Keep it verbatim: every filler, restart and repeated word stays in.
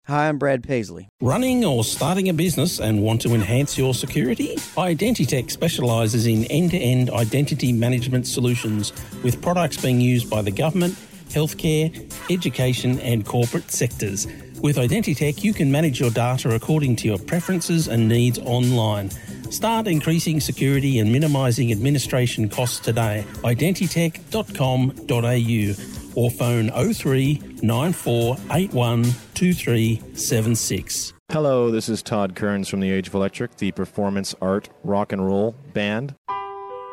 Hi, I'm Brad Paisley. Running or starting a business and want to enhance your security? Identitech specialises in end-to-end identity management solutions with products being used by the government, healthcare, education and corporate sectors. With Identitech, you can manage your data according to your preferences and needs online. Start increasing security and minimising administration costs today. identitech dot com dot a u or phone oh three nine four eight one two three seven six. Hello, this is Todd Kearns from the Age of Electric, the performance art rock and roll band.